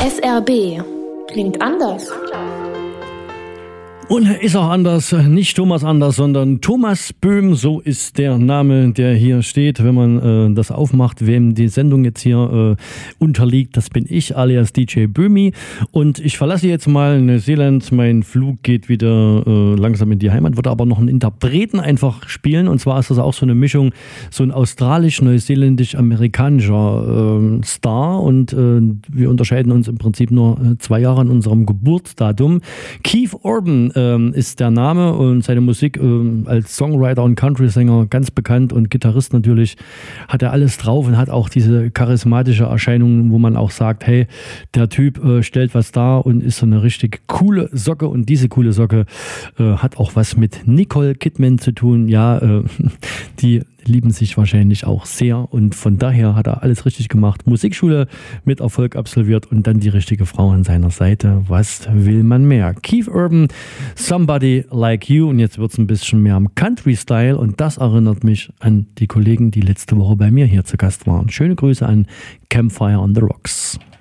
SRB klingt anders. Und ist auch anders, nicht Thomas Anders, sondern Thomas Böhm, so ist der Name, der hier steht, wenn man das aufmacht, wem die Sendung jetzt hier unterliegt, das bin ich, alias DJ Böhmi, und ich verlasse jetzt mal Neuseeland, mein Flug geht wieder langsam in die Heimat, würde aber noch einen Interpreten einfach spielen, und zwar ist das auch so eine Mischung, so ein australisch-neuseeländisch-amerikanischer Star, und wir unterscheiden uns im Prinzip nur 2 Jahre an unserem Geburtsdatum. Keith Urban ist der Name, und seine Musik als Songwriter und Country-Sänger ganz bekannt und Gitarrist natürlich, hat er alles drauf und hat auch diese charismatische Erscheinung, wo man auch sagt, hey, der Typ stellt was dar und ist so eine richtig coole Socke, und diese coole Socke hat auch was mit Nicole Kidman zu tun, ja, die lieben sich wahrscheinlich auch sehr, und von daher hat er alles richtig gemacht. Musikschule mit Erfolg absolviert und dann die richtige Frau an seiner Seite. Was will man mehr? Keith Urban, Somebody Like You, und jetzt wird es ein bisschen mehr am Country-Style, und das erinnert mich an die Kollegen, die letzte Woche bei mir hier zu Gast waren. Schöne Grüße an Campfire on the Rocks.